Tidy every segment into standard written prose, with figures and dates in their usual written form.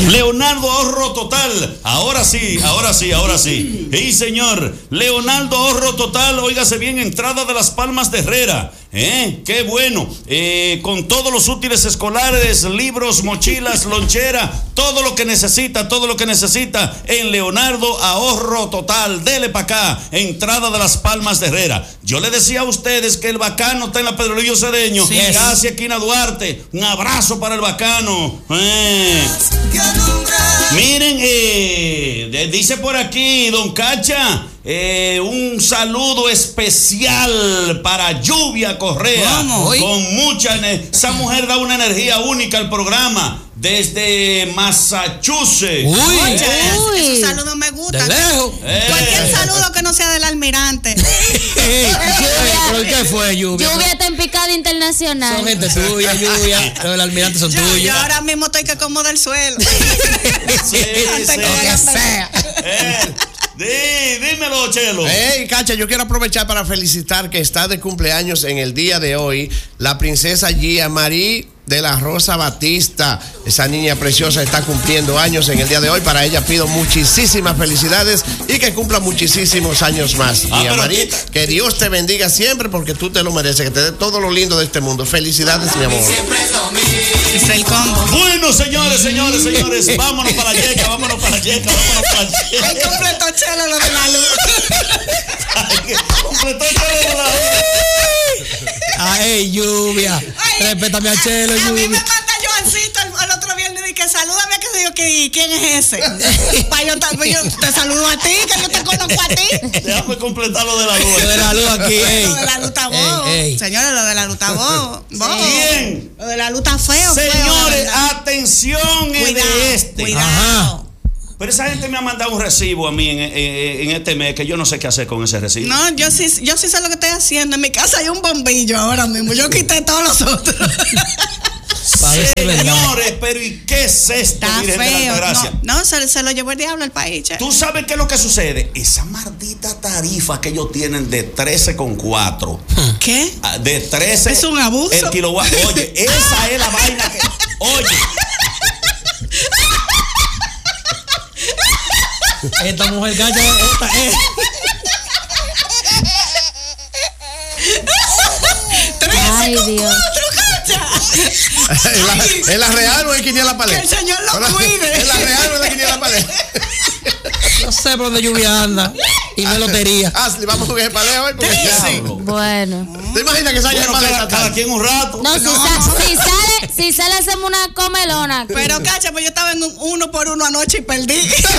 Leonardo Ahorro Total. Ahora sí. Sí, señor. Leonardo Ahorro Total, óigase bien, entrada de Las Palmas de Herrera. Qué bueno. Con todos los útiles escolares, libros, mochilas, lonchera, todo lo que necesita en Leonardo Ahorro Total. Dele para acá, entrada de Las Palmas de Herrera. Yo le decía a ustedes que el Bacano está en la Pedrolillo Cedeño, sí, casi esquina Duarte. Un abrazo para el Bacano. Miren, dice por aquí don Cacha, un saludo especial para Lluvia Correa. ¿Cómo? Con mucha esa mujer da una energía única al programa desde Massachusetts. Esos saludos me gustan. De lejos. Cualquier saludo que no sea del almirante. ¿Pero qué fue, Lluvia? Lluvia está en picada internacional. Son gente tuya, Lluvia. Los del almirante son tuyos. Yo ahora mismo estoy que acomodo el suelo. Sí, Antes sí. que sea. Dímelo, Chelo. Cacha, yo quiero aprovechar para felicitar que está de cumpleaños en el día de hoy la princesa Gia Marie de la Rosa Batista. Esa niña preciosa está cumpliendo años en el día de hoy. Para ella pido muchísimas felicidades y que cumpla muchísimos años más. Gia Marie, que Dios te bendiga siempre porque tú te lo mereces, que te dé todo lo lindo de este mundo. Felicidades, mi amor. Es el combo. Bueno, señores, vámonos para la yeca. Ahí completó Chelo lo de la luz. Completó Chelo de la luz. Ay, Lluvia. Respétame a Chelo, A mí me Lluvia. manda Joancito el otro viernes y que salúdame, que digo que ¿quién es ese? Yo te saludo a ti, que yo te conozco a ti. Déjame completar lo de la luz. Lo de la luz aquí, Lo de la luz está bobo. Señores, lo de la luz está bobo. Bien. Lo de la luz está feo. Señores, atención Cuidado. Ajá. Pero esa gente me ha mandado un recibo a mí en este mes que yo no sé qué hacer con ese recibo. No, yo sí sé lo que estoy haciendo. En mi casa hay un bombillo ahora mismo. Yo quité todos los otros. Señores, pero ¿y qué es esto? Está Virgen de la feo. Altagracia? No, se lo llevó el diablo al país, che. ¿Tú sabes qué es lo que sucede? Esa maldita tarifa que ellos tienen de 13,4. ¿Qué? De 13. Es un abuso. El kilowatt. Oye, esa es la vaina que. Oye. Esta mujer Cacha, esta es. Ay, Dios. ¿Es la real o es quiniela la pared? Que el Señor lo cuide. ¿Es la real o es la quiniela la pared? No sé por dónde Lluvia anda. Y no lotería. Ashley, vamos a jugar paleo hoy porque Bueno. ¿te imaginas que salga Cada quien un rato. No, si sale hacemos una comelona. Pero, Cacha, pues yo estaba en un 1 por 1 anoche y perdí.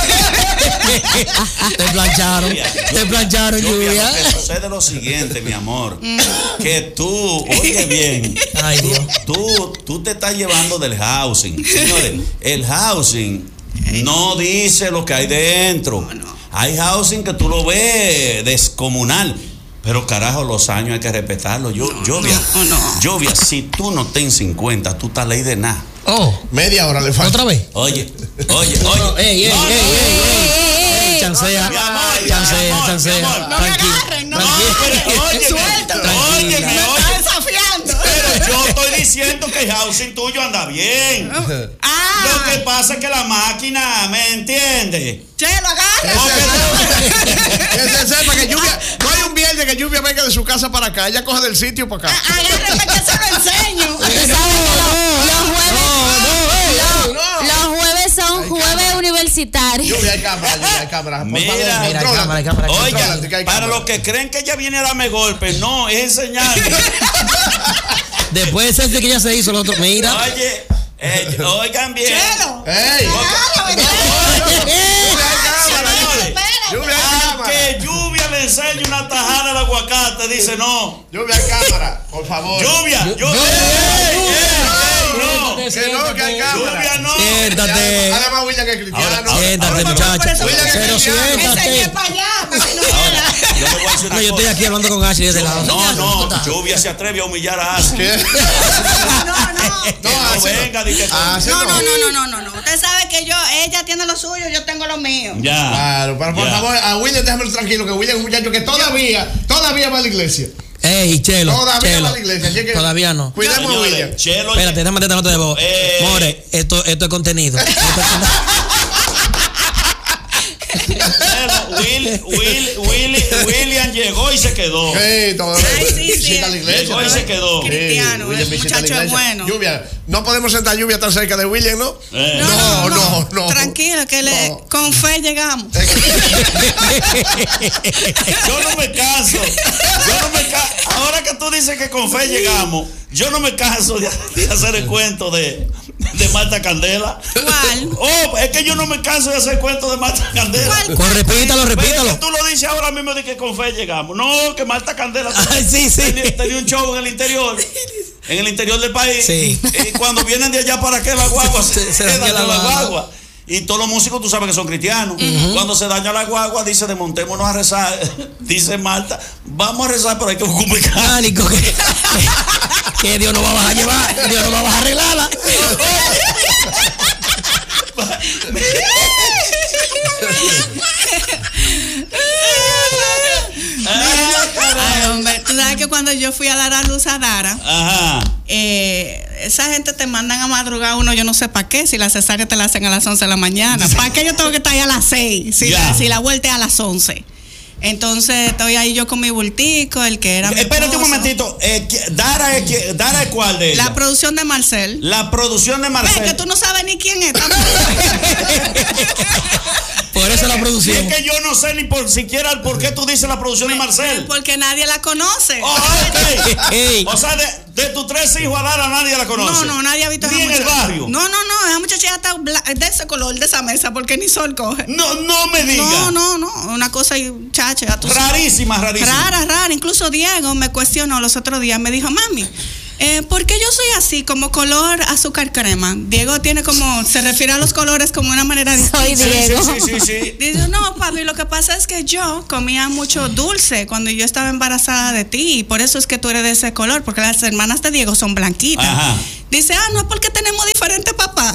Te plancharon, Lluvia. Lo que sucede lo siguiente, mi amor. Que tú, oye bien. Ay, Dios. Tú te estás llevando del housing. Señores, el housing no dice lo que hay dentro. Hay housing que tú lo ves descomunal. Pero carajo, los años hay que respetarlos. Lluvia, si tú no tienes 50, tú estás ley de nada. media hora le falta. ¿Otra vez? Oye. Ey. Chancea. No me agarren, no. Suéltalo. Me está desafiando. Pero yo estoy diciendo que el housing tuyo anda bien. Lo que pasa es que la máquina, ¿me entiende? Che, lo agarra. Que se sepa que Lluvia, no hay un viernes que Lluvia venga de su casa para acá, ella coge del sitio para acá. Agárrame que se lo enseño. Los jueves son jueves universitarios. Lluvia, hay cámara. Mira, hay cámara. Oiga, para los que creen que ella viene a darme golpes, no, es enseñarme. Después de ese que ya se hizo el otro, mira. Oye, oigan bien. Chelo. ¡Ey! Que Lluvia le enseñe una tajada de aguacate, dice no. Lluvia, hay cámara, por favor. Lluvia. No, que hay cámara. Lluvia no. Siéntate. Además, William que es cristiano. Siéntate, muchacho. Pero siéntate. Enseñé para allá, para que no Ahora, yo le voy a decir una No, yo estoy cosa. aquí hablando con Ashley de lado. No, Lluvia se atreve a humillar a Ashley. No venga, dije. No. Usted sabe que ella tiene lo suyo, yo tengo lo mío. Ya. Claro, pero por favor, a William déjamelo tranquilo, que William es un muchacho que todavía va a la iglesia. Ey, Chelo. Todavía va a la iglesia. así que Todavía no. Cuidemos a William. Chelo, Espérate, déjame esta nota de voz. More, esto es contenido. William llegó y se quedó. Sí, todavía sí, visita la iglesia. Llegó y se quedó. Cristiano, William el visita la muchacho es iglesia. bueno. Lluvia, no podemos sentar Lluvia tan cerca de William, ¿no? No. Tranquilo, que con fe llegamos. Yo no me canso. Ahora que tú dices que con fe llegamos, yo no me canso de hacer el cuento de Marta Candela. ¿Cuál? Oh, es que yo no me canso de hacer el cuento de Marta Candela. ¿Cuál? Repítalo. Pero es que tú lo dices ahora mismo de que con fe llegamos. No, que Marta Candela Sí. tenía un show en el interior del país. Sí. Y cuando vienen de allá para que la guagua se daña daña la la guagua. guagua. Y todos los músicos tú sabes que son cristianos. Cuando se daña la guagua, dice, desmontémonos a rezar. Dice Marta, vamos a rezar, pero hay que buscar Pánico, que Dios no va a bajar a llevar, Dios no va a bajar a arreglarla. Ay, hombre, tú sabes que cuando yo fui a dar a luz a Dara, Ajá. esa gente te mandan a madrugar uno, yo no sé para qué, si la cesárea te la hacen a las 11 de la mañana. ¿Para qué yo tengo que estar ahí a las 6? Si la vuelta es a las 11. Entonces estoy ahí yo con mi bultico, el que era mi Espérate un esposo. momentito. ¿Dara es cuál de ella? La producción de Marcel. La producción de Marcel. Ve que tú no sabes ni quién es. Por eso la producción. Es que yo no sé ni por siquiera el por qué tú dices la producción de Marcel. Porque nadie la conoce. Oh, ok. Ey. O sea, de tus 3 hijos a Dara nadie la conoce. No, nadie ha visto Ni esa en el muchacha. barrio. No, esa muchacha ya está de ese color, de esa mesa, porque ni sol coge. No me digas. No, una cosa, chacha, ya tú sabes. Rarísima. Rara. Incluso Diego me cuestionó los otros días, me dijo, mami, ¿por qué yo soy así, como color azúcar crema? Diego tiene se refiere a los colores como una manera distinta. Soy Diego. Sí. Dice, no, papi, lo que pasa es que yo comía mucho dulce cuando yo estaba embarazada de ti y por eso es que tú eres de ese color, porque las hermanas de Diego son blanquitas. Ajá. Dice, no, es porque tenemos diferentes papás.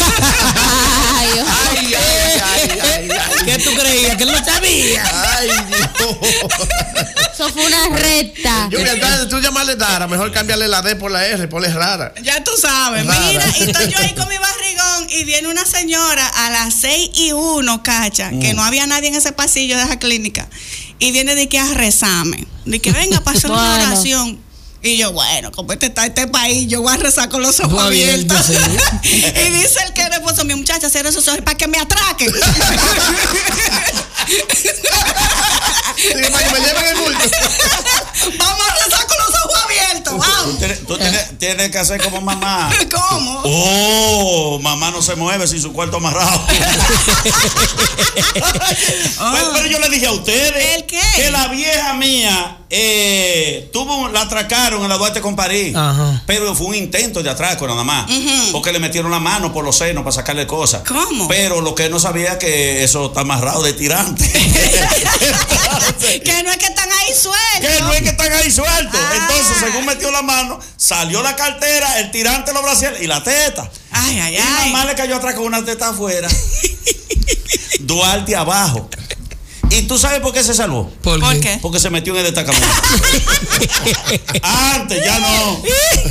Ay, ¿Qué tú creías? ¿Que él no sabía? Ay, Dios. eso fue una recta. Lluvia, entonces tú llamarle Dara, mejor cámbiale la D por la R, ponle rara. Ya tú sabes, Rara. mira, y estoy yo ahí con mi barrigón y viene una señora a las 6:01, cacha, que no había nadie en ese pasillo de esa clínica, y viene de que a rezarme, de que venga, pasa una Bueno. oración. Y yo, bueno, como está este país, yo voy a rezar con los ojos Abierto, abiertos. sí. Y dice el que era esposo, mi muchacha, cierra esos ojos para que me atraquen. Digo, para que me lleven el bulto. Vamos a rezar con los ojos abiertos, vamos. Tú tienes que hacer como mamá. ¿Cómo? Oh, mamá no se mueve sin su cuarto amarrado. Pero yo le dije a ustedes ¿El qué? que la vieja mía la atracaron en la Duarte con París. Ajá. Pero fue un intento de atraco nada más. Porque le metieron la mano por los senos para sacarle cosas. ¿Cómo? Pero lo que él no sabía que eso está amarrado de tirante. Que no es que están ahí sueltos. Que no es que están ahí sueltos. Ah. Entonces, según metió la mano, salió la cartera, el tirante, los brasiles y la teta. Ay. Y mamá le cayó atrás con una teta afuera. Duarte abajo. ¿Y tú sabes por qué se salvó? ¿Por qué? Porque se metió en el destacamento. Antes, ya no.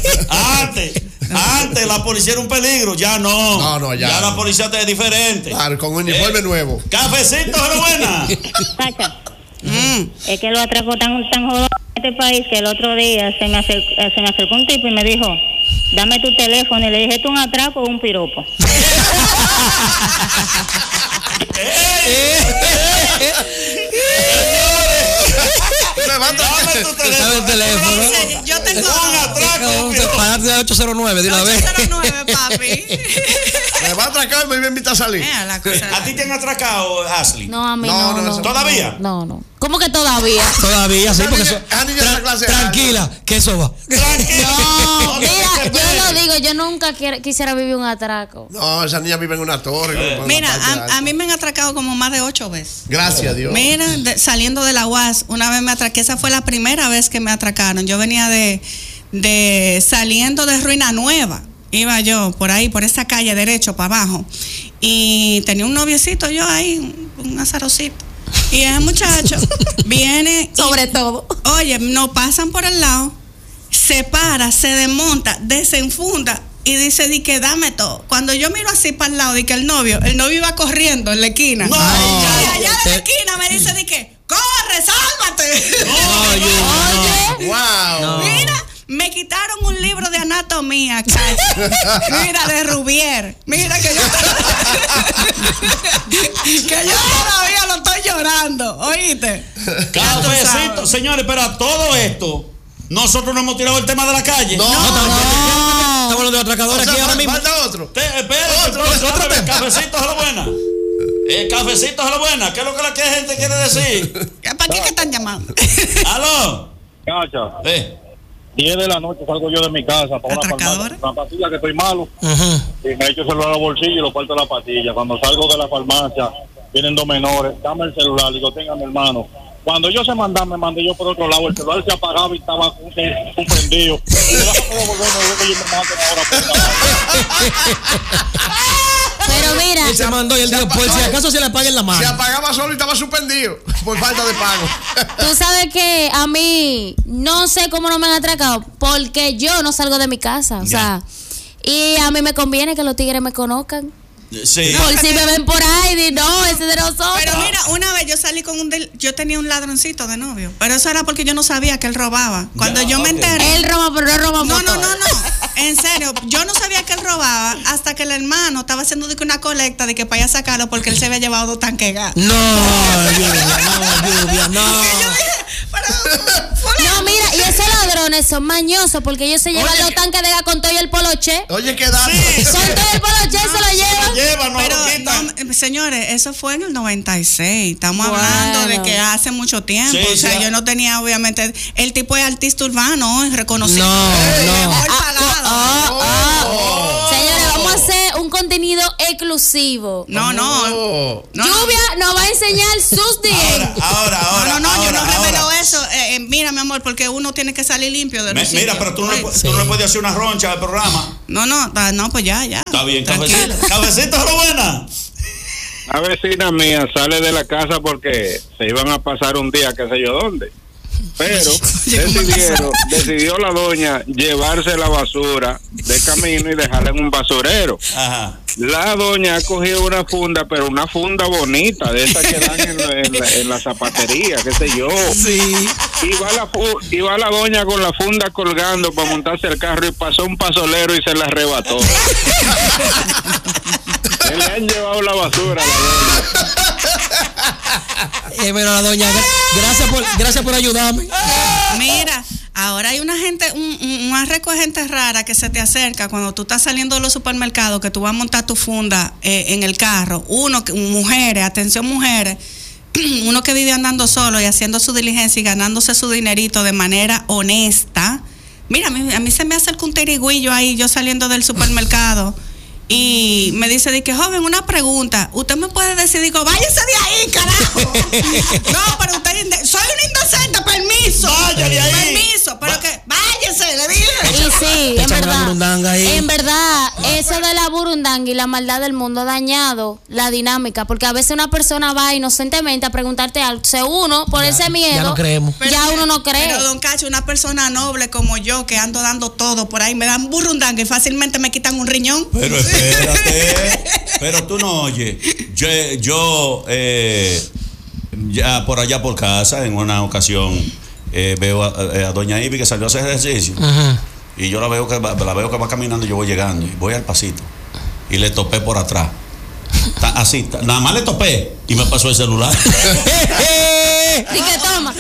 Antes la policía era un peligro, ya no. No, ya. Ya la policía es diferente. Claro, con un uniforme nuevo. Cafecito, buena. Cacha, es que lo atracó tan jodón en este país que el otro día se me acercó un tipo y me dijo, dame tu teléfono, y le dije, ¿esto es un atraco o un piropo? Dame tu Dame el teléfono. Dice, yo tengo Un atraco, un piropo. Pagarte de 809 de una vez. 809, papi. Me va a atracar y me va a invitar a salir. Mira la cosa. ¿A ti te han atracado, Ashley? No, a mí No, no. no, eso- ¿Todavía? No. ¿Cómo que todavía? Todavía, sí, porque esa niña es la clase tranquila, que eso va. Tranquilo. No, dejes mira, que yo espere. lo digo, yo nunca quisiera vivir un atraco. No, esa niña vive en una torre. con Mira, una parte a alta. mí me han atracado como más de 8 veces. Gracias a Dios. Mira, saliendo de la UAS, una vez me atraqué, esa fue la primera vez que me atracaron. Yo venía de saliendo de Ruina Nueva. Iba yo por ahí, por esa calle derecho para abajo. Y tenía un noviecito yo ahí, un azarocito. Y ese muchacho viene. Sobre todo. Oye, nos pasan por el lado, se para, se desmonta, desenfunda y dice, di que dame todo. Cuando yo miro así para el lado, di que el novio iba corriendo en la esquina. No. Y allá de la esquina me dice, di que, corre, sálvate. Oye. Wow. No. Mira, me quitaron un libro de anatomía, cacho. Mira, de Rubier. Mira que yo todavía lo estoy llorando. ¿Oíste? Cafecito, señores, pero a todo esto, nosotros no hemos tirado el tema de la calle. No. Estamos hablando de atracadores aquí ahora mismo. Falta otro. Espérate, otra vez. Cafecito a la buena. Cafecito a la buena. ¿Qué es lo que la gente quiere decir? ¿Para qué que están llamando? ¿Aló? Cacha, 10 de la noche salgo yo de mi casa para ¿Atracadora? una pastilla que estoy malo. Ajá. Y me echo el celular al bolsillo y lo parto la pastilla. Cuando salgo de la farmacia, vienen dos menores, dame el celular, digo, tenga mi hermano. Cuando yo se mandé, me mandé yo por otro lado, el celular se apagaba y estaba prendido. Y yo no puedo volverme, yo me maten ahora. Pero mira, Él se mandó y él dijo, por si acaso se le apaga en la Se mano. apagaba solo y estaba suspendido por falta de pago. tú sabes que a mí no sé cómo no me han atracado porque yo no salgo de mi casa, o sea, y a mí me conviene que los tigres me conozcan. Sí. Por si me ven por ahí, di no, ese de nosotros. Pero mira, una vez yo salí con yo tenía un ladroncito de novio, pero eso era porque yo no sabía que él robaba. Cuando yo me enteré. Él roba, pero no roba No, motor. en serio, yo no sabía que él robaba hasta que el hermano estaba haciendo de que una colecta de que para ir a sacarlo porque él se había llevado 2 tanques de gas. No, lluvia, no. Y yo dije, No, mira, y esos ladrones son mañosos porque ellos se llevan Oye, los tanques de gas con todo y el poloche. Oye, qué dato. Con todo el poloche se lo llevan. Lleva, no pero lo quitan. no, señores, eso fue en el 96. Estamos Bueno. hablando de que hace mucho tiempo. Sí, o sea, sí. yo no tenía, obviamente, el tipo de artista urbano, es reconocido. No. Mejor pagado. Señores, vamos a hacer un contenido exclusivo. No. Lluvia nos va a enseñar sus dientes. Ahora. No, yo no ahora. revelo eso. Mira, mi amor, porque uno tiene que salir limpio de los Mira, sitios. pero tú no, Pues, tú no le puedes hacer una roncha al programa. No, pues ya. Está bien, Tranquilo. cafecito a la buena. Una vecina mía sale de la casa porque se iban a pasar un día, qué sé yo dónde. Pero decidió la doña llevarse la basura de camino y dejarla en un basurero. Ajá. La doña ha cogido una funda, pero una funda bonita, de esas que dan en la zapatería, qué sé yo. Sí. Y va la doña con la funda colgando para montarse al carro y pasó un pasolero y se la arrebató. Se le han llevado la basura a la doña. Pero la doña, gracias por ayudarme. Mira, ahora hay una gente, una gente rara que se te acerca cuando tú estás saliendo de los supermercados, que tú vas a montar tu funda en el carro. Mujeres, atención mujeres, uno que vive andando solo y haciendo su diligencia y ganándose su dinerito de manera honesta. Mira, a mí se me acerca un tirigüillo ahí, yo saliendo del supermercado. Y me dice, de que joven, una pregunta. Usted me puede decir, digo, váyase de ahí, carajo. No, pero usted, soy un indecente, permiso. Vaya de ahí. Permiso, pero que, váyase, le dije. Y sí, Echan una burundanga ahí. en verdad, eso de la burundanga y la maldad del mundo ha dañado la dinámica, porque a veces una persona va inocentemente a preguntarte algo, uno, por ese miedo, ya no creemos. ya uno no cree. Pero, don Cacho, una persona noble como yo, que ando dando todo por ahí, me dan burundanga y fácilmente me quitan un riñón. Pero espérate, pero tú no oyes. Yo ya por allá por casa, en una ocasión, veo a doña Ivy que salió a hacer ejercicio. Ajá. Y yo la veo que va caminando, yo voy llegando y voy al pasito. Y le topé por atrás. Así, nada más le topé y me pasó el celular. ¿Y qué toma?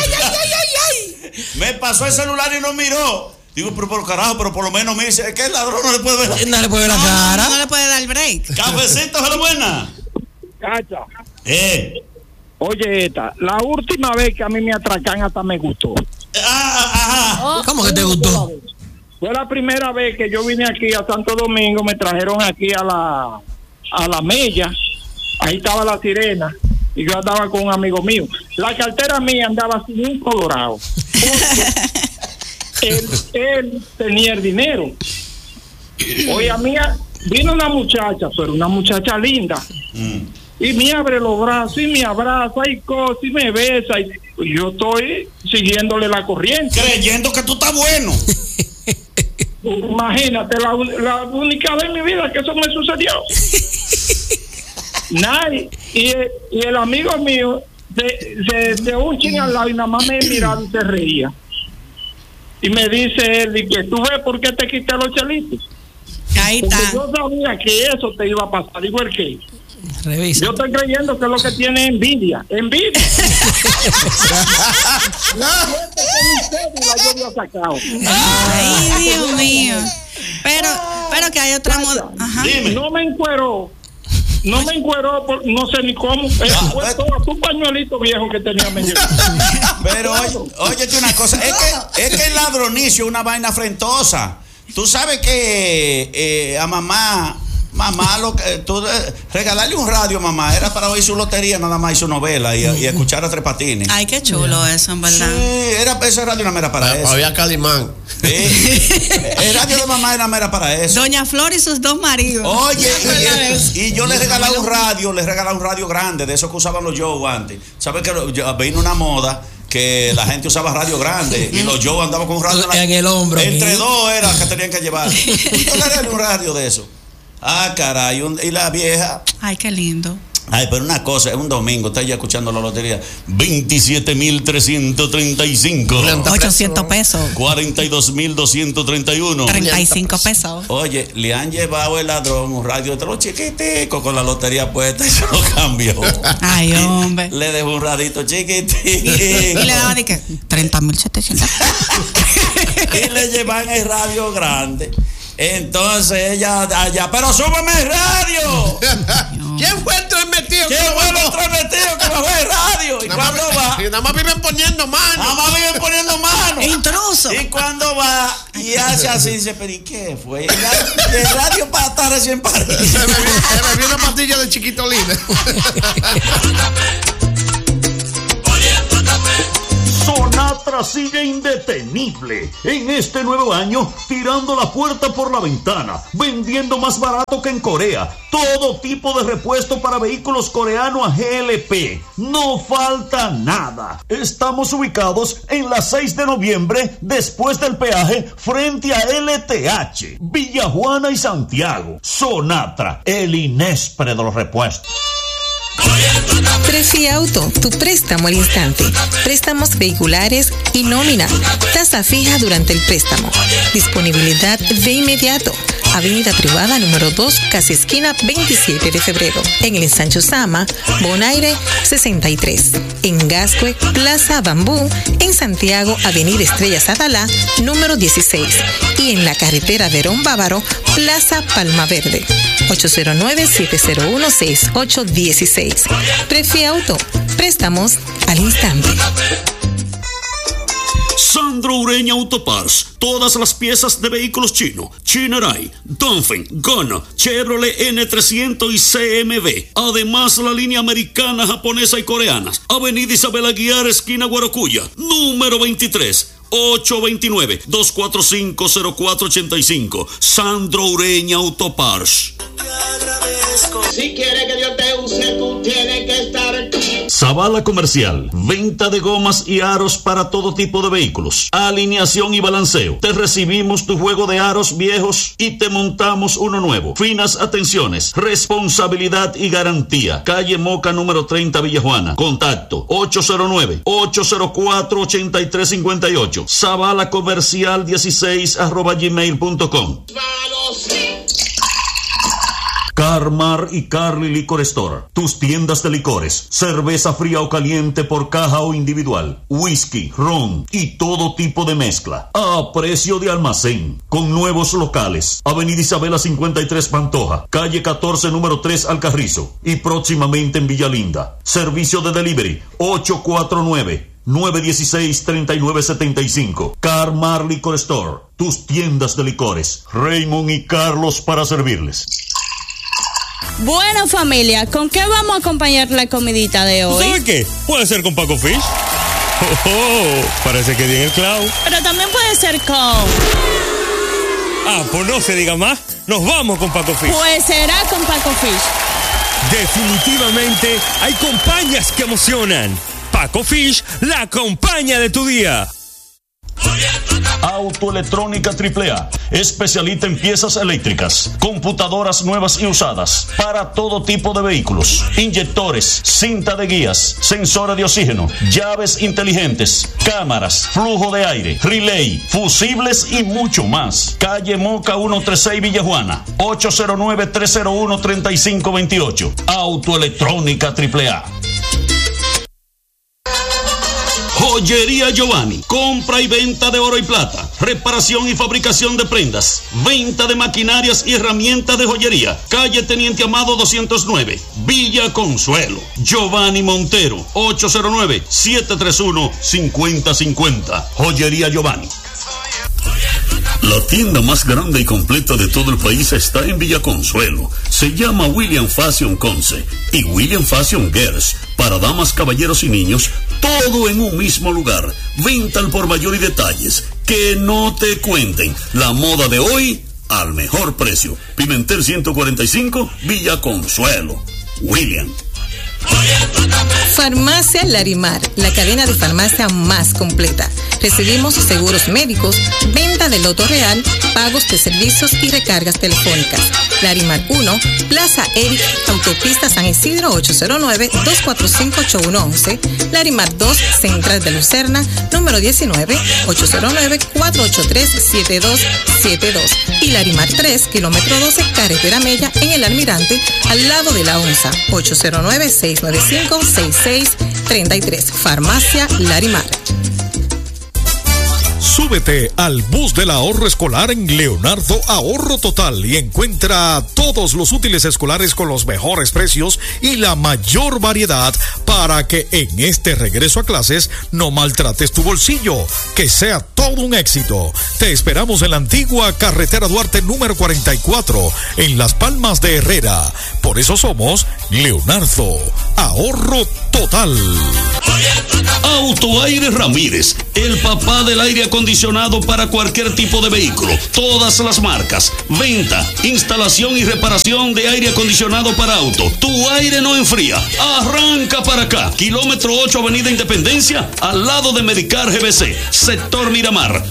Me pasó el celular y no miró. Digo, pero por carajo, pero por lo menos me dice, es que el ladrón no le puede ver. No le puede ver la cara. No le puede dar break. Cafecitos a la buena. Cacha, Oye, la última vez que a mí me atracan hasta me gustó. Ajá. ¿Cómo que te gustó? Fue la primera vez que yo vine aquí a Santo Domingo, me trajeron aquí a la Mella, ahí estaba la Sirena, y yo andaba con un amigo mío. La cartera mía andaba sin un colorado. Él tenía el dinero. Oye, a mí vino una muchacha, pero una muchacha linda. y me abre los brazos y me abraza y cosas y me besa y yo estoy siguiéndole la corriente. Creyendo que tú estás bueno. Imagínate, la única vez en mi vida que eso me sucedió. Y el amigo mío de un ching al lado y nada más me miraba y se reía. Y me dice él, y que tú ves por qué te quité los chelitos. Ahí está. Porque yo sabía que eso te iba a pasar. Digo, ¿el qué? Revisa. Yo estoy creyendo que es lo que tiene envidia. Envidia. La yo había sacado. Ay, Dios mío. Pero que hay otra moda. Ajá. Dime. No me encueró, no sé ni cómo. Fue todo un pañuelito viejo que tenía medio. Pero óyete una cosa, es que el ladronicio es una vaina afrentosa. Tú sabes que a mamá, regalarle un radio a mamá era para oír su lotería nada más y su novela y escuchar a Tres Patines. Ay, qué chulo eso, en verdad. Sí, ese radio no era para eso. Había Calimán. El radio de mamá era mera para eso. Doña Flor y sus dos maridos. Oye, y yo le regalaba un radio grande, de esos que usaban los Joe antes. ¿Sabes que vino una moda que la gente usaba radio grande y los Joe andaban con un radio en el hombro? Entre dos era que tenían que llevar. Yo le regalé un radio de eso. Ah, caray, y la vieja. Ay, qué lindo. Ay, pero una cosa, es un domingo, está ya escuchando la lotería. 27,335. 800 pesos. 42,231. 35 pesos. Oye, le han llevado el ladrón un radio de los chiquiticos con la lotería puesta y se lo cambió. Ay, hombre. Le dejó un radito chiquitico. Y le daban de que 30,700. Y le llevan el radio grande. Entonces ella allá, pero súbeme el radio. ¿Quién fue el transmitido? ¿Quién fue el transmitido que bajó el radio? ¿Y cuándo va? Nada más viven poniendo manos. Nada más viven poniendo manos. Intruso. ¿Y cuándo va? Y hace así, dice, pero ¿y qué fue? El radio para estar recién parido. Se bebió una pastilla de chiquitolina. Sonatra sigue indetenible en este nuevo año, tirando la puerta por la ventana, vendiendo más barato que en Corea, todo tipo de repuesto para vehículos coreanos a GLP, no falta nada. Estamos ubicados en la 6 de noviembre, después del peaje, frente a LTH, Villajuana y Santiago. Sonatra, el Inespre de los repuestos. Prefi Auto, tu préstamo al instante. Préstamos vehiculares y nómina. Tasa fija durante el préstamo. Disponibilidad de inmediato. Avenida Privada número 2, casi esquina 27 de febrero. En el Ensancho Sama, Bonaire 63. En Gascue, Plaza Bambú. En Santiago, Avenida Estrella Sadalá, número 16. Y en la carretera Verón Bávaro, Plaza Palma Verde. 809-701-6816. Prefi Auto, préstamos al instante. Sandro Ureña Autoparts, todas las piezas de vehículos chino, Chinerai, Dongfeng, Gona, Chevrolet N300 y CMB. Además, la línea americana, japonesa y coreanas. Avenida Isabel Aguiar, esquina Guarocuya, número 23. 829-245-0485. Sandro Ureña Autoparts. Si quiere que Dios te use, tú tienes que estar aquí. Zavala Comercial, venta de gomas y aros para todo tipo de vehículos, alineación y balanceo. Te recibimos tu juego de aros viejos y te montamos uno nuevo. Finas atenciones, responsabilidad y garantía. Calle Moca número 30, Villajuana. Contacto 809-804-8358. Zavala Comercial 16@gmail.com. Carmar y Carly Liquor Store, tus tiendas de licores, cerveza fría o caliente por caja o individual, whisky, ron y todo tipo de mezcla, a precio de almacén, con nuevos locales, Avenida Isabela 53 Pantoja, calle 14 número 3 Alcarrizo y próximamente en Villalinda. Servicio de delivery 849-916-3975. Carmar Liquor Store, tus tiendas de licores. Raymond y Carlos para servirles. Bueno, familia, ¿con qué vamos a acompañar la comidita de hoy? ¿Sabe qué? Puede ser con Paco Fish. Parece que di en el clavo. Pero también puede ser con... Ah, pues no se diga más. Nos vamos con Paco Fish. Pues será con Paco Fish. Definitivamente hay compañías que emocionan. Paco Fish, la compañía de tu día. Autoelectrónica AAA, especialista en piezas eléctricas, computadoras nuevas y usadas, para todo tipo de vehículos, inyectores, cinta de guías, sensores de oxígeno, llaves inteligentes, cámaras, flujo de aire, relay, fusibles y mucho más. Calle Moca 136 Villajuana, 809-301-3528. Autoelectrónica AAA. Joyería Giovanni, compra y venta de oro y plata, reparación y fabricación de prendas, venta de maquinarias y herramientas de joyería. Calle Teniente Amado 209, Villa Consuelo. Giovanni Montero, 809-731-5050. Joyería Giovanni. La tienda más grande y completa de todo el país está en Villa Consuelo. Se llama William Fashion Conce y William Fashion Girls. Para damas, caballeros y niños, todo en un mismo lugar. Venta al por mayor y detalles. Que no te cuenten. La moda de hoy al mejor precio. Pimentel 145, Villa Consuelo. William. Farmacia Larimar, la cadena de farmacia más completa. Recibimos seguros médicos, venta de loto real, pagos de servicios y recargas telefónicas. Larimar 1, Plaza Eric, Autopista San Isidro 809-245-8111. Larimar 2, Central de Lucerna, número 19, 809-483-7272. Y Larimar 3, kilómetro 12, Carretera Mella, en el Almirante, al lado de la ONSA, 809-695-6633. Farmacia Larimar. Súbete al bus del ahorro escolar en Leonardo Ahorro Total y encuentra todos los útiles escolares con los mejores precios y la mayor variedad para que en este regreso a clases no maltrates tu bolsillo, que sea todo un éxito. Te esperamos en la antigua Carretera Duarte número 44 en Las Palmas de Herrera. Por eso somos Leonardo Ahorro Total. Autoaire Ramírez, el papá del aire acondicionado para cualquier tipo de vehículo, todas las marcas, venta, instalación y reparación de aire acondicionado para auto. Tu aire no enfría, arranca para acá, kilómetro 8 Avenida Independencia, al lado de Medicar GBC, sector Miramar,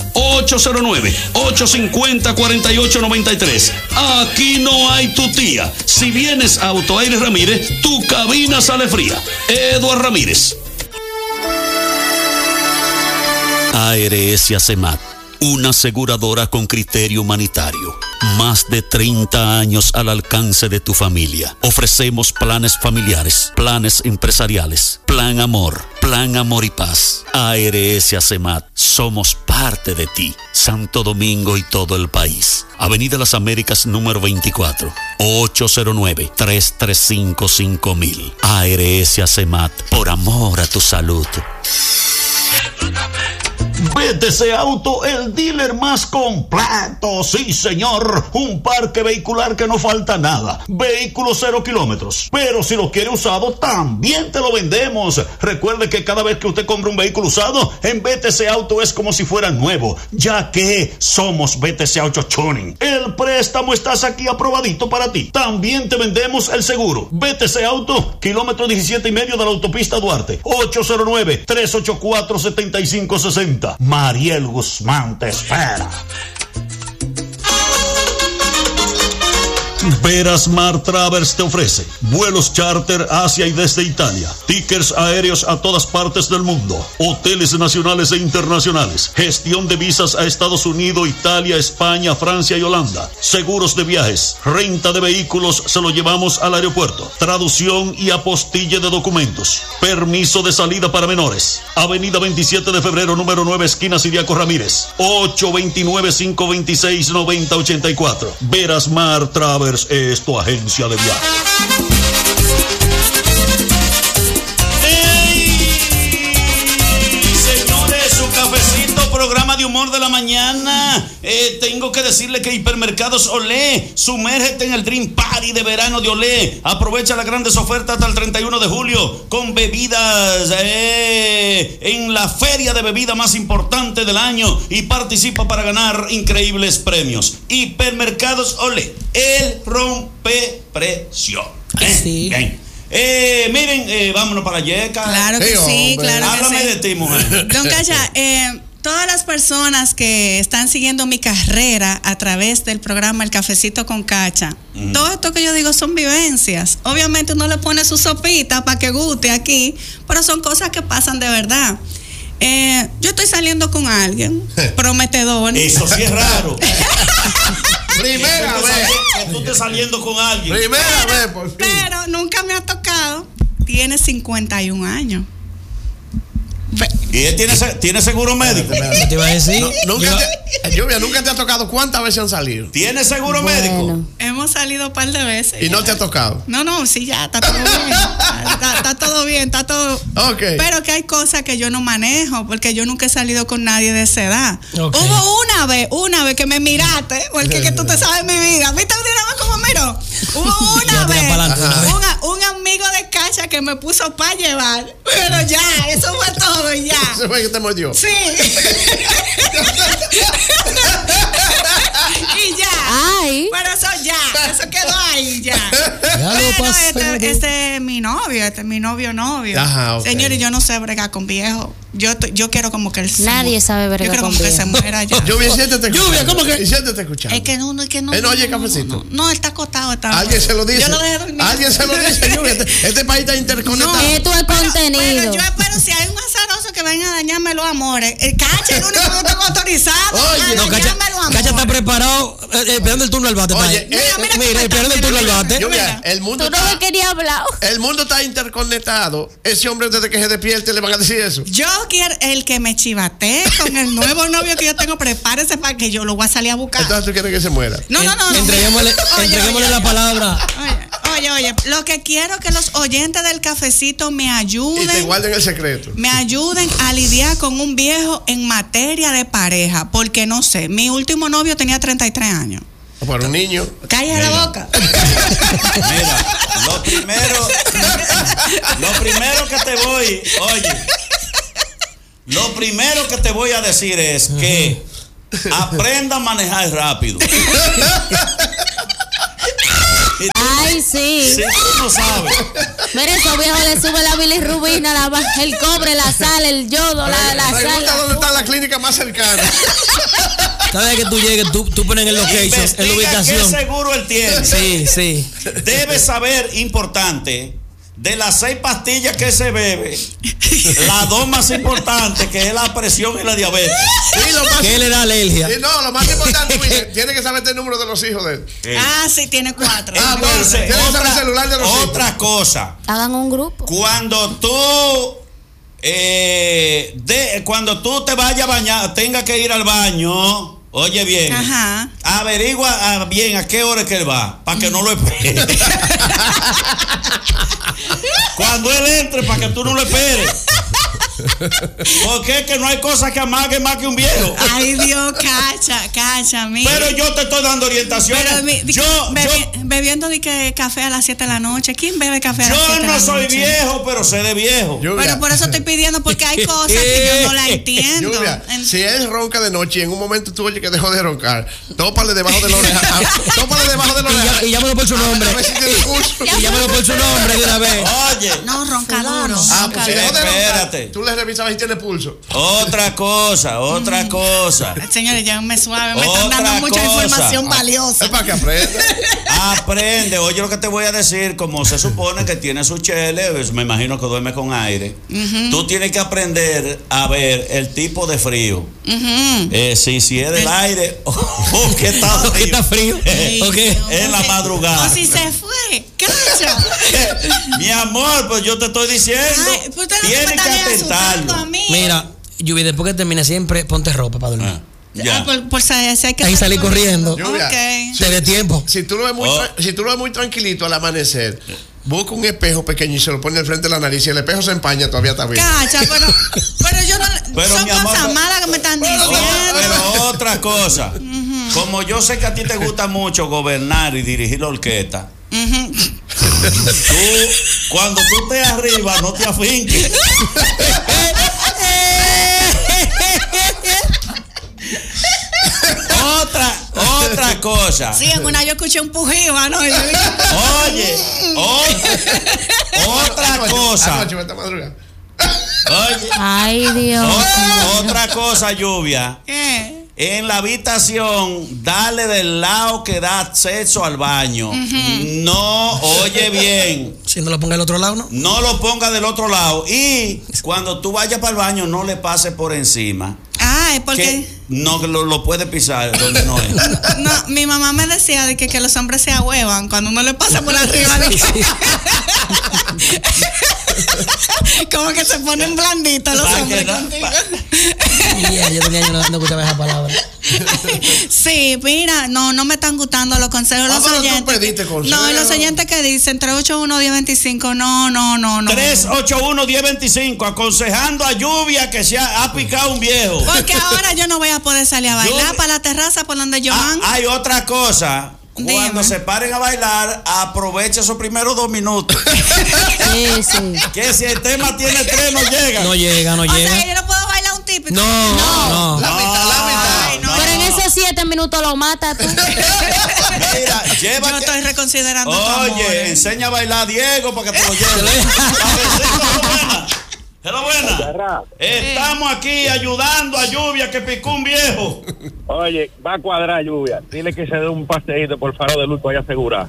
809-850-4893. Aquí no hay tu tía. Si vienes a Autoaire Ramírez, tu cabina sale fría. Eduardo Ramírez. ARS ACEMAT, una aseguradora con criterio humanitario. Más de 30 años al alcance de tu familia. Ofrecemos planes familiares, planes empresariales, plan amor y paz. ARS ACEMAT, somos parte de ti. Santo Domingo y todo el país. Avenida Las Américas número 24, 809-335-5000. ARS ACEMAT, por amor a tu salud. BTC Auto, el dealer más completo, sí señor, un parque vehicular que no falta nada, vehículos 0 kilómetros, pero si lo quiere usado también te lo vendemos. Recuerde que cada vez que usted compra un vehículo usado, en BTC Auto es como si fuera nuevo, ya que somos BTC Auto Tuning. El préstamo estás aquí aprobadito para ti. También te vendemos el seguro. BTC Auto, kilómetro 17.5 de la autopista Duarte, 809-384-7560. Mariel Guzmán te espera. Verasmar Travels te ofrece vuelos charter hacia y desde Italia, tickets aéreos a todas partes del mundo, hoteles nacionales e internacionales, gestión de visas a Estados Unidos, Italia, España, Francia y Holanda, seguros de viajes, renta de vehículos, se lo llevamos al aeropuerto, traducción y apostille de documentos, permiso de salida para menores. Avenida 27 de febrero, número 9, esquina Siriaco Ramírez, 829-526-9084. Verasmar Travels es tu agencia de viaje. ¡Hey! Señores, su cafecito, programa de humor amor de la mañana. Tengo que decirle que Hipermercados Olé, sumérgete en el Dream Party de verano de Olé. Aprovecha las grandes ofertas hasta el 31 de julio con bebidas en la feria de bebida más importante del año y participa para ganar increíbles premios. Hipermercados Olé, el rompe precio. Sí. Bien. Miren, vámonos para Yeca. Claro que sí, claro que Háblame sí. de ti, mujer. Don Cacha, todas las personas que están siguiendo mi carrera a través del programa El Cafecito con Cacha, todo esto que yo digo son vivencias. Obviamente uno le pone su sopita para que guste aquí, pero son cosas que pasan de verdad. Yo estoy saliendo con alguien prometedor. Eso sí es raro. Primera vez que tú estés saliendo con alguien. Primera vez, por fin. Pero nunca me ha tocado. Tiene 51 años. ¿Y él tiene seguro médico? ¿Qué te iba a decir? Lluvia, ¿nunca te ha tocado? ¿Cuántas veces han salido? ¿Tiene seguro médico? Hemos salido un par de veces. ¿Y no te ha tocado? No, sí, ya, está todo bien. Está todo bien, está todo. Ok. Pero que hay cosas que yo no manejo, porque yo nunca he salido con nadie de esa edad. Okay. Hubo una vez que me miraste, porque que tú te sabes mi vida. ¿Viste cómo miró? Hubo una vez un amigo de Cacha que me puso para llevar, pero ya, eso fue todo y ya. ¿Ese fue que te mordió? Sí. Y ya. Ay. Pero eso quedó ahí ya. Ya lo pasé. Pero este es mi novio, novio. Ajá, ok. Señores, yo no sé bregar con viejo. Yo quiero como que él se Nadie muera. sabe bregar Yo quiero con como que se viejo. muera ya. Lluvia, siéntate escuchando. Lluvia, ¿cómo que? Y siéntate escuchando. Es que no. Él no oye cafecito. No, él está acostado. Alguien se lo dice. Yo lo dejé dormir. Alguien se lo dice, Lluvia. Este país está interconectado. Esto es contenido. Pero yo espero si hay un azaroso que venga a dañarme los amores. El Cacha es el único que yo tengo autorizado Oye, a No, dañarme los amores. Cacha está preparado, esperando el turno al bate. Oye, mira, esperando el turno al bate. Lluvia, el mundo Tú no me querías hablar. El mundo está interconectado. Ese hombre desde que se despierte le van a decir eso. Yo quiero el que me chivatee con el nuevo novio que yo tengo, prepárese para que yo lo voy a salir a buscar. Entonces tú quieres que se muera. No. Entreguémosle Oye, la palabra. Oye, lo que quiero es que los oyentes del cafecito me Y te ayuden. guarden el secreto. Me ayuden a lidiar con un viejo en materia de pareja, porque no sé, mi último novio tenía 33 años. Para un niño. Cállate la boca. Mira, lo primero que te voy, oye, lo primero que te voy a decir es que aprenda a manejar rápido. Ay, sí. Si tú no sabes. Mira, esos viejos le sube la bilirrubina, el cobre, la sal, el yodo, la Pregunta sal. dónde está la clínica más cercana. Cada vez que tú llegues, tú pones en el location, en la Investiga ubicación. qué seguro él tiene. Sí. Debes saber, importante, de las 6 pastillas que se bebe, las 2 más importantes, que es la presión y la diabetes. Sí, lo más, ¿Qué le da alergia? sí, no, lo más importante, mire, tiene que saber el número de los hijos de él. Sí, tiene 4. Entonces, tiene que saber el celular de los hijos. otra cosa. Hagan un grupo. Cuando tú te vayas a bañar, tenga que ir al baño, oye bien, Ajá. averigua bien a qué hora es que él va, para que no lo espere. Cuando él entre, para que tú no lo esperes. Porque es que no hay cosa que amague más que un viejo. Ay, Dios, Cacha, mira. Pero yo te estoy dando orientaciones. Bebiendo de que café a las 7 de la noche. ¿Quién bebe café a las 7 Yo de no la soy noche? viejo, pero sé de viejo. Pero por eso estoy pidiendo, porque hay cosas que yo no la entiendo. Lluvia, si él ronca de noche y en un momento tú oyes que dejó de roncar, tópale debajo de la oreja. Tópale debajo de la oreja. Y llámalo por su nombre. A ver si tiene curso. Y llámalo por su nombre de una vez. Oye. No, ronca duro. Pues si dejó de roncar, Espérate. tú le revisabas si tiene pulso. Otra cosa. Señores, llámenme suave, me Otra están dando mucha cosa. información valiosa. Es para que aprenda. Aprende. Oye, lo que te voy a decir, como se supone que tiene su chele, pues, me imagino que duerme con aire. Tú tienes que aprender a ver el tipo de frío. Si es del aire o que está frío. En la madrugada. O si se fue. Cacha. Mi amor, pues yo te estoy diciendo. Ay, pues usted no tienes me que estaría asustando atentarlo. a mí. Mira, Lluvia, después que termine siempre, ponte ropa para dormir. Ya. Por si hay que Ahí salí corriendo. Lluvia, Ok. Te dé tiempo. Si tú lo ves muy tranquilito al amanecer, busca un espejo pequeño y se lo pone al frente de la nariz y el espejo se empaña, todavía está bien. Cacha, pero yo no. Son cosas malas que me están diciendo. Pero otra cosa. Como yo sé que a ti te gusta mucho gobernar y dirigir la orquesta, tú, cuando tú estés arriba, no te afinques. Otra cosa. Sí, en una yo escuché un pujido, ¿no? Oye, otra cosa. Oye. Ay, Dios. Otra cosa, Lluvia. ¿Qué? En la habitación, dale del lado que da acceso al baño. No, oye bien. Si no lo ponga del otro lado, ¿no? No lo ponga del otro lado. Y cuando tú vayas para el baño, no le pases por encima. Ah, es porque no lo puede pisar donde no es. No, mi mamá me decía de que los hombres se ahuevan cuando uno le pasa por arriba. Como que se ponen blanditos los hombres contigo. Yo tenía no escuchaba esa palabra. Sí, mira, no me están gustando los consejos de los oyentes. Tú pediste consejos. No, y los oyentes que dicen 381-1025, no. 381-1025, aconsejando a Lluvia que se ha picado un viejo. Porque ahora yo no voy a poder salir a bailar para la terraza por donde yo ando. Hay otra cosa. Cuando se paren a bailar, aprovecha esos primeros 2 minutos. Sí. Que si el tema tiene 3, no llega. No llega. O sea, yo no puedo bailar un típico. No. La mitad. Pero en esos 7 minutos lo mata tú. Mira, yo estoy reconsiderando. Oye, enseña a bailar a Diego para que te lo lleve. Hello, buena. Estamos aquí ayudando a Lluvia que picó un viejo. Oye, va a cuadrar Lluvia. Dile que se dé un paseíto por Faro de Luz para asegurar.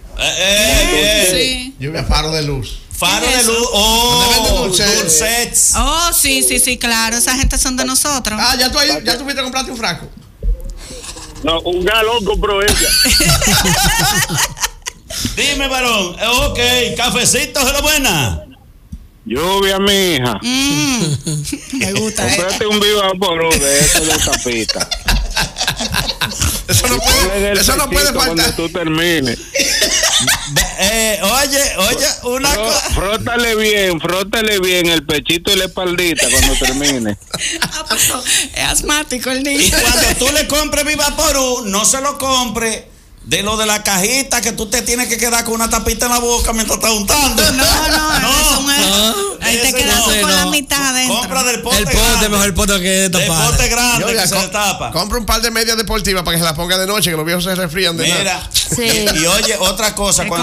Sí. Lluvia, Faro de Luz. Faro de Luz. Dulcets. Oh, sí, claro. Esa gente son de nosotros. Ah, ya tú fuiste a comprarte un frasco. No, un galón compró ella. Dime, varón. Ok, cafecito, hello, buena. Lluvia, mi hija. Me gusta. Comprate un Viva por de eso de tapita. Eso no puede faltar. Cuando tú termines. Oye, una cosa. Frótale bien el pechito y la espaldita cuando termine. Es asmático el niño. Y cuando tú le compres Vivaporú, no se lo compre de lo de la cajita que tú te tienes que quedar con una tapita en la boca mientras estás untando. No. Ahí te quedas con la mitad adentro. Compra del pote. El pote, mejor el pote que tapar. El pote grande que se le tapa. Compra un par de medias deportivas para que se las ponga de noche, que los viejos se resfrían de nada. Mira, y oye, otra cosa.